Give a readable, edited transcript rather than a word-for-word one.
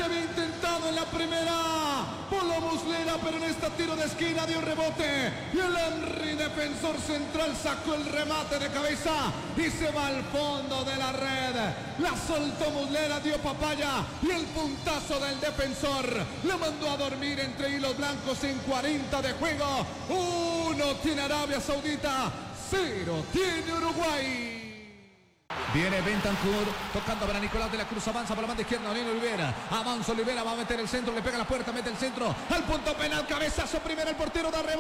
se había intentado en la primera. Polo Muslera, pero en este tiro de esquina dio rebote. Y el Henry, defensor central, sacó el remate de cabeza y se va al fondo de la red. La soltó Muslera, dio papaya y el puntazo del defensor la mandó a dormir entre hilos blancos en 40 de juego. 1 tiene Arabia Saudita, 0 tiene Uruguay. Viene Bentancur, tocando para Nicolás de la Cruz, avanza por la banda izquierda, Daniel Olivera, avanza Olivera, va a meter el centro, le pega la puerta, mete el centro, al punto penal, cabezazo primero el portero de Real.